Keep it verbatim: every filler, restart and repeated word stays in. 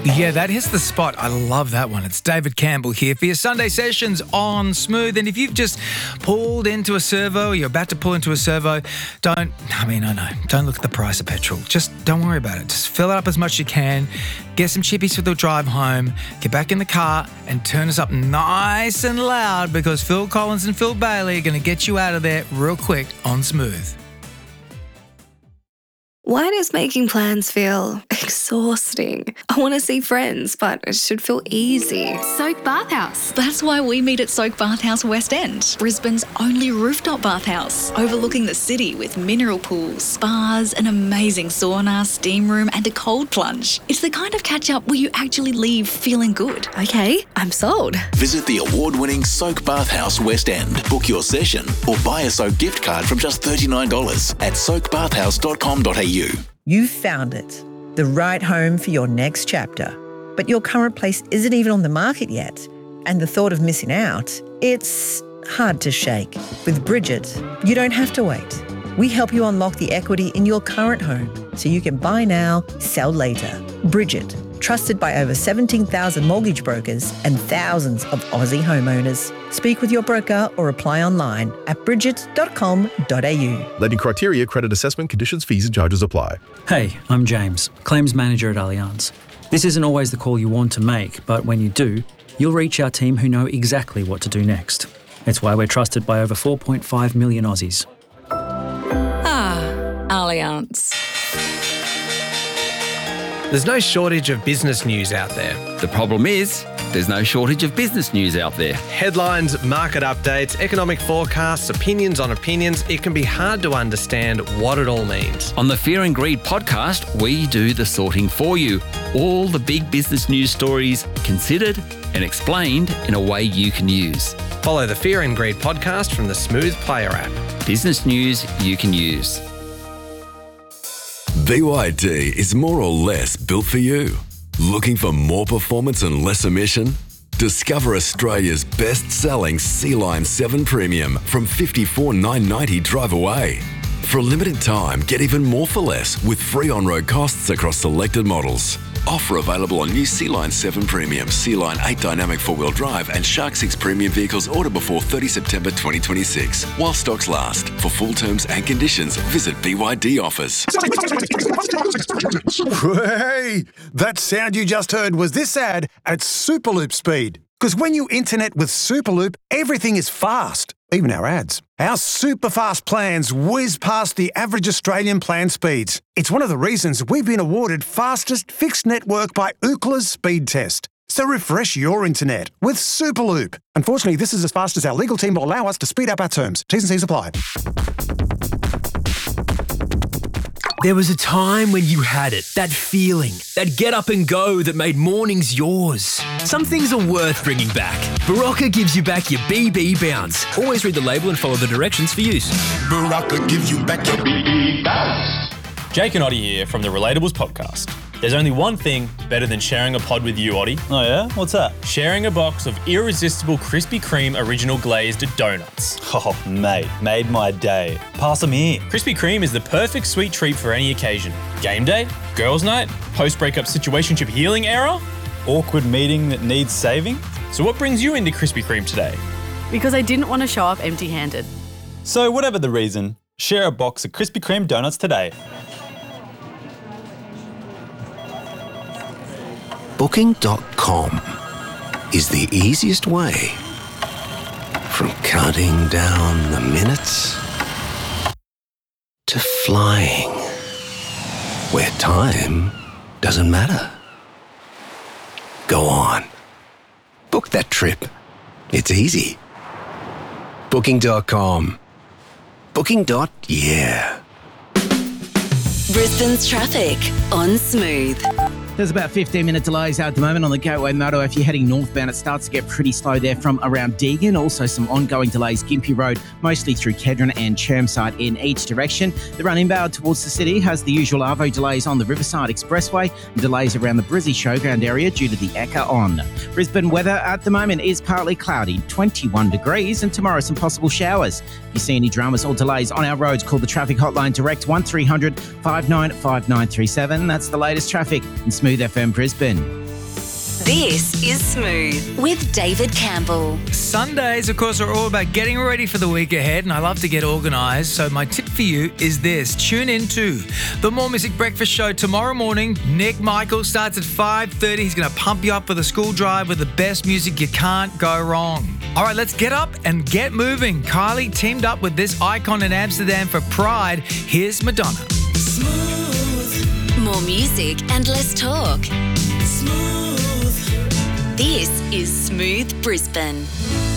Yeah, that hits the spot. I love that one. It's David Campbell here for your Sunday sessions on Smooth. And if you've just pulled into a servo, you're about to pull into a servo, don't, I mean, I know, don't look at the price of petrol. Just don't worry about it. Just fill it up as much as you can, get some chippies for the drive home, get back in the car and turn us up nice and loud because Phil Collins and Phil Bailey are going to get you out of there real quick on Smooth. Why does making plans feel exhausting? I want to see friends, but it should feel easy. Soak Bathhouse. That's why we meet at Soak Bathhouse West End, Brisbane's only rooftop bathhouse, overlooking the city with mineral pools, spas, an amazing sauna, steam room and a cold plunge. It's the kind of catch-up where you actually leave feeling good. Okay, I'm sold. Visit the award-winning Soak Bathhouse West End. Book your session or buy a Soak gift card from just thirty-nine dollars at soak bathhouse dot com dot a u. You've found it, the right home for your next chapter. But your current place isn't even on the market yet. And the thought of missing out, it's hard to shake. With Bridget, you don't have to wait. We help you unlock the equity in your current home so you can buy now, sell later. Bridget, trusted by over seventeen thousand mortgage brokers and thousands of Aussie homeowners. Speak with your broker or apply online at bridget dot com dot a u. Lending criteria, credit assessment, conditions, fees and charges apply. Hey, I'm James, Claims Manager at Allianz. This isn't always the call you want to make, but when you do, you'll reach our team who know exactly what to do next. It's why we're trusted by over four point five million Aussies. Ah, Allianz. There's no shortage of business news out there. The problem is, there's no shortage of business news out there. Headlines, market updates, economic forecasts, opinions on opinions. It can be hard to understand what it all means. On the Fear and Greed podcast, we do the sorting for you. All the big business news stories considered and explained in a way you can use. Follow the Fear and Greed podcast from the Smooth Player app. Business news you can use. B Y D is more or less built for you. Looking for more performance and less emission? Discover Australia's best-selling Sea-Line seven Premium from fifty-four thousand nine hundred ninety dollars drive away. For a limited time, get even more for less with free on-road costs across selected models. Offer available on new Sea-Line seven Premium, Sea-Line eight Dynamic four-wheel drive and Shark six Premium vehicles order before thirtieth September twenty twenty-six. While stocks last. For full terms and conditions, visit B Y D Offers. Hey, that sound you just heard was this ad at Superloop speed. Because when you internet with Superloop, everything is fast, even our ads. Our super fast plans whiz past the average Australian plan speeds. It's one of the reasons we've been awarded fastest fixed network by Ookla's speed test. So refresh your internet with Superloop. Unfortunately, this is as fast as our legal team will allow us to speed up our terms. T's and C's apply. There was a time when you had it, that feeling, that get up and go that made mornings yours. Some things are worth bringing back. Barocca gives you back your B B bounce. Always read the label and follow the directions for use. Barocca gives you back your B B bounce. Jake and Oddie here from the Relatables podcast. There's only one thing better than sharing a pod with you, Oddie. Oh yeah? What's that? Sharing a box of irresistible Krispy Kreme original glazed donuts. Oh, mate, made my day. Pass them here. Krispy Kreme is the perfect sweet treat for any occasion. Game day, girls' night, post-breakup situationship healing era, awkward meeting that needs saving. So what brings you into Krispy Kreme today? Because I didn't want to show up empty-handed. So whatever the reason, share a box of Krispy Kreme donuts today. Booking dot com is the easiest way from counting down the minutes to flying, where time doesn't matter. Go on. Book that trip. It's easy. Booking dot com. Booking. Yeah. Brisbane's traffic on Smooth. There's about fifteen minute delays at the moment on the Gateway Motorway. If you're heading northbound, it starts to get pretty slow there from around Deagon. Also some ongoing delays, Gympie Road, mostly through Kedron and Chermside in each direction. The run inbound towards the city has the usual Arvo delays on the Riverside Expressway and delays around the Brizzy Showground area due to the Ekka on. Brisbane weather at the moment is partly cloudy, twenty-one degrees, and tomorrow some possible showers. If you see any dramas or delays on our roads, call the traffic hotline direct one three hundred five nine five nine three seven. That's the latest traffic in Smooth F M Brisbane. This is Smooth with David Campbell. Sundays, of course, are all about getting ready for the week ahead, and I love to get organised. So my tip for you is this. Tune into the More Music Breakfast Show tomorrow morning. Nick Michael starts at five thirty. He's going to pump you up for the school drive with the best music. You can't go wrong. All right, let's get up and get moving. Kylie teamed up with this icon in Amsterdam for Pride. Here's Madonna. Smooth. More music and less talk. Smooth. This is Smooth Brisbane.